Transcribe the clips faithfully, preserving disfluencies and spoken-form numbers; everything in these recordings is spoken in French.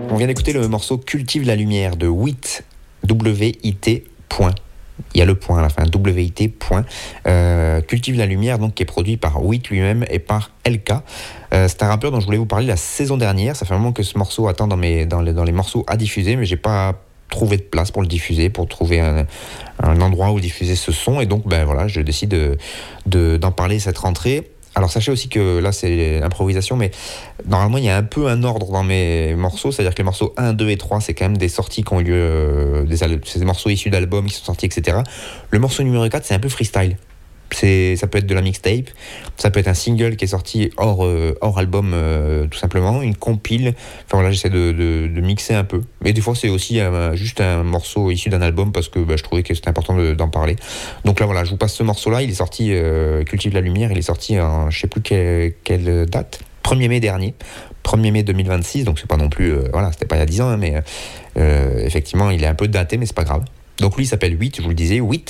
On vient d'écouter le morceau Cultive la lumière de Wit, W I T, point. Il y a le point à la fin, W I T, point. Euh, Cultive la lumière, donc, qui est produit par Wit lui-même et par L K. Euh, c'est un rappeur dont je voulais vous parler la saison dernière. Ça fait un moment que ce morceau attend dans, mes, dans, les, dans les morceaux à diffuser, mais j'ai pas trouvé de place pour le diffuser, pour trouver un, un endroit où diffuser ce son. Et donc, ben voilà, je décide de, de, d'en parler cette rentrée. Alors sachez aussi que là c'est l'improvisation, mais normalement il y a un peu un ordre dans mes morceaux, c'est-à-dire que les morceaux un, deux et trois c'est quand même des sorties qui ont lieu, euh, des, c'est des morceaux issus d'albums qui sont sortis, et cetera. Le morceau numéro quatre c'est un peu freestyle. C'est, ça peut être de la mixtape, ça peut être un single qui est sorti hors, euh, hors album euh, tout simplement, une compile, enfin voilà j'essaie de, de, de mixer un peu, mais des fois c'est aussi euh, juste un morceau issu d'un album parce que bah, je trouvais que c'était important de, d'en parler. Donc là voilà, je vous passe ce morceau là, il est sorti, euh, Cultive la lumière, il est sorti en je sais plus quelle, quelle date, premier mai dernier, premier mai deux mille vingt-six, donc c'est pas non plus, euh, voilà c'était pas il y a dix ans, hein, mais euh, effectivement il est un peu daté mais c'est pas grave. Donc lui il s'appelle Wit, je vous le disais, Wit,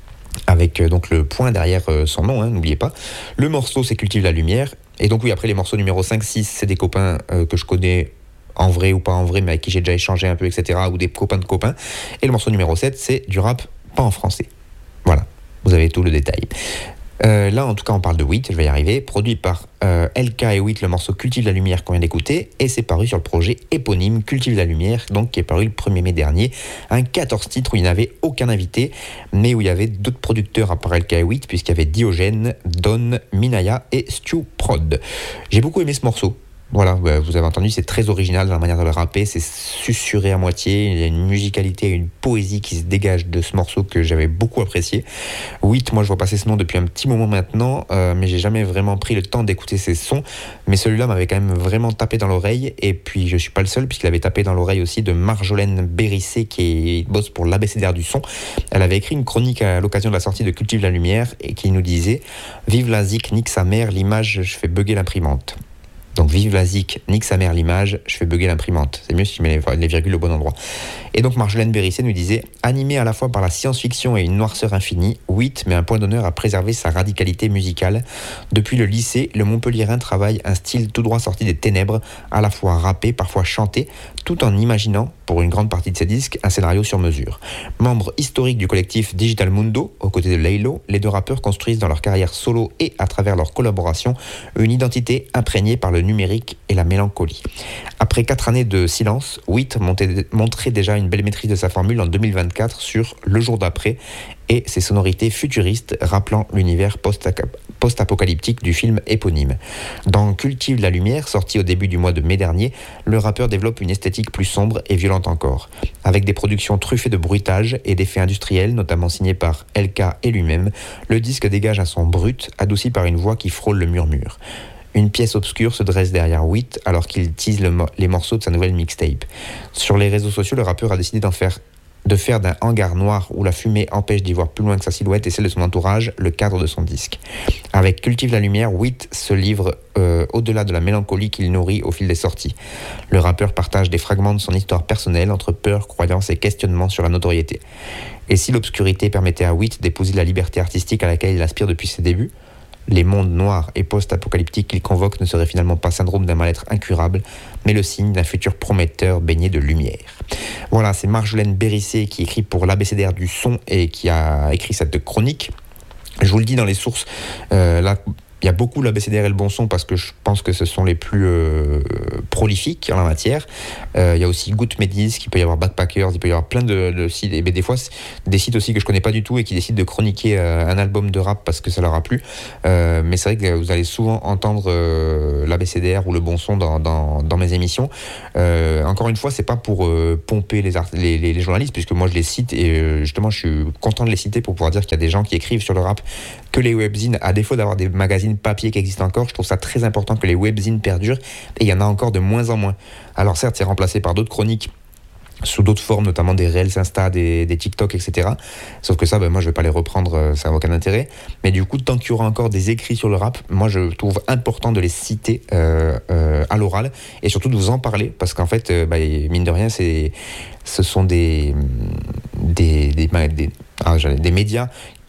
avec euh, donc le point derrière euh, son nom, hein, n'oubliez pas. Le morceau c'est Cultive la lumière, et donc oui après les morceaux numéro cinq, six c'est des copains euh, que je connais en vrai ou pas en vrai mais avec qui j'ai déjà échangé un peu, etc., ou des copains de copains, et le morceau numéro sept c'est du rap pas en français. Voilà, vous avez tout le détail. Euh, là, en tout cas, on parle de Wit, je vais y arriver, produit par euh, L K et Wit, le morceau Cultive la lumière qu'on vient d'écouter, et c'est paru sur le projet éponyme Cultive la lumière, donc qui est paru le premier mai dernier, un quatorze titres où il n'y avait aucun invité, mais où il y avait d'autres producteurs à part L K et Wit, puisqu'il y avait Diogène, Don, Minaya et Stu Prod. J'ai beaucoup aimé ce morceau. Voilà, vous avez entendu, c'est très original dans la manière de le rapper, c'est susurré à moitié, il y a une musicalité, une poésie qui se dégage de ce morceau que j'avais beaucoup apprécié. Wit, moi je vois passer ce nom depuis un petit moment maintenant, euh, mais j'ai jamais vraiment pris le temps d'écouter ses sons, mais celui-là m'avait quand même vraiment tapé dans l'oreille, et puis je suis pas le seul, puisqu'il avait tapé dans l'oreille aussi de Marjolaine Bérissé, qui bosse pour l'abécédaire du son. Elle avait écrit une chronique à l'occasion de la sortie de Cultive la lumière, et qui nous disait « Vive la zik, nique sa mère, l'image, je fais bugger l'imprimante ». Donc vive la zik, nique sa mère l'image, je fais bugger l'imprimante. C'est mieux si je mets les, les virgules au bon endroit. Et donc Marjolaine Bérissé nous disait « Animé à la fois par la science-fiction et une noirceur infinie, Wit met un point d'honneur à préserver sa radicalité musicale. Depuis le lycée, le Montpelliérain travaille un style tout droit sorti des ténèbres, à la fois rappé, parfois chanté, tout en imaginant, pour une grande partie de ses disques, un scénario sur mesure. Membre historique du collectif Digital Mundo, aux côtés de Laylo, les deux rappeurs construisent dans leur carrière solo et à travers leur collaboration une identité imprégnée par le numérique et la mélancolie. Après quatre années de silence, Wit montrait déjà une belle maîtrise de sa formule en deux mille vingt-quatre sur Le jour d'après et ses sonorités futuristes rappelant l'univers post-apocalyptique du film éponyme. Dans Cultive la lumière, sorti au début du mois de mai dernier, le rappeur développe une esthétique plus sombre et violente encore, avec des productions truffées de bruitage et d'effets industriels, notamment signés par L K et lui-même. Le disque dégage un son brut, adouci par une voix qui frôle le murmure. Une pièce obscure se dresse derrière Wit alors qu'il tease le mo- les morceaux de sa nouvelle mixtape. Sur les réseaux sociaux, le rappeur a décidé d'en faire, de faire d'un hangar noir où la fumée empêche d'y voir plus loin que sa silhouette et celle de son entourage le cadre de son disque. Avec Cultive la lumière, Wit se livre euh, au-delà de la mélancolie qu'il nourrit au fil des sorties. Le rappeur partage des fragments de son histoire personnelle entre peur, croyance et questionnement sur la notoriété. Et si l'obscurité permettait à Wit d'épouser la liberté artistique à laquelle il aspire depuis ses débuts, les mondes noirs et post-apocalyptiques qu'il convoque ne seraient finalement pas syndrome d'un mal-être incurable, mais le signe d'un futur prometteur baigné de lumière. Voilà, c'est Marjolaine Bérissé qui écrit pour l'abécédaire du son et qui a écrit cette chronique. Je vous le dis dans les sources, euh, là, il y a beaucoup l'abécédaire et le bon son parce que je pense que ce sont les plus euh, prolifiques en la matière. Euh, il y a aussi Good Medis, il peut y avoir Backpackers, il peut y avoir plein de, de sites, et des fois des sites aussi que je connais pas du tout et qui décident de chroniquer euh, un album de rap parce que ça leur a plu. Euh, mais c'est vrai que vous allez souvent entendre euh, l'abécédaire ou le bon son dans, dans, dans mes émissions. Euh, encore une fois, c'est pas pour euh, pomper les, art- les, les, les journalistes, puisque moi je les cite et euh, justement je suis content de les citer pour pouvoir dire qu'il y a des gens qui écrivent sur le rap, que les webzines, à défaut d'avoir des magazines papier qui existent encore, je trouve ça très important que les webzines perdurent et il y en a encore de moins en moins. Alors certes, c'est remplacé par d'autres chroniques sous d'autres formes, notamment des Reels Insta, des, des TikTok, et cetera. Sauf que ça, ben, moi, je vais pas les reprendre, ça n'a aucun intérêt. Mais du coup, tant qu'il y aura encore des écrits sur le rap, moi, je trouve important de les citer euh, euh, à l'oral et surtout de vous en parler, parce qu'en fait, euh, ben, mine de rien, c'est, ce sont des, des, des, des, ah, des médias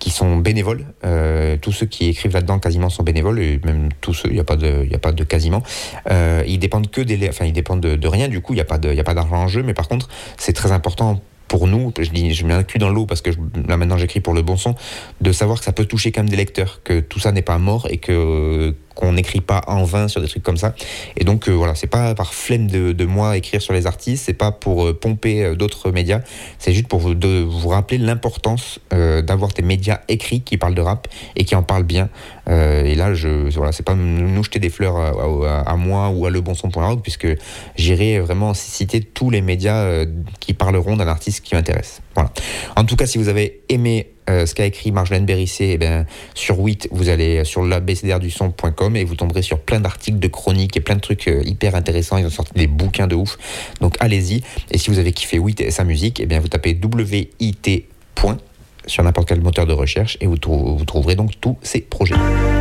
qui sont bénévoles. Euh, tous ceux qui écrivent là-dedans quasiment sont bénévoles, et même tous ceux, il n'y a pas de, il y a pas de quasiment. Euh, ils dépendent que des, enfin ils dépendent de, de rien. Du coup, il n'y a pas de, il y a pas d'argent en jeu. Mais par contre, c'est très important pour nous, je dis, je m'inclus dans l'eau parce que je, là maintenant j'écris pour le bon son, de savoir que ça peut toucher quand même des lecteurs, que tout ça n'est pas mort et que qu'on n'écrit pas en vain sur des trucs comme ça. Et donc euh, voilà, c'est pas par flemme de, de moi écrire sur les artistes, c'est pas pour euh, pomper euh, d'autres médias, c'est juste pour vous, de, vous rappeler l'importance euh, d'avoir des médias écrits qui parlent de rap et qui en parlent bien. Euh, et là, je, voilà, c'est pas nous jeter des fleurs à, à, à moi ou à lebonson point org, puisque j'irai vraiment citer tous les médias euh, qui parleront d'un artiste qui m'intéresse. Voilà. En tout cas, si vous avez aimé euh, ce qu'a écrit Marjolaine Bérissé, eh ben, sur huit, vous allez sur l'A B C D R du son point com et vous tomberez sur plein d'articles, de chroniques et plein de trucs euh, hyper intéressants. Ils ont sorti des bouquins de ouf. Donc allez-y. Et si vous avez kiffé huit et sa musique, eh bien, vous tapez W I T. Sur n'importe quel moteur de recherche et vous, trou- vous trouverez donc tous ces projets.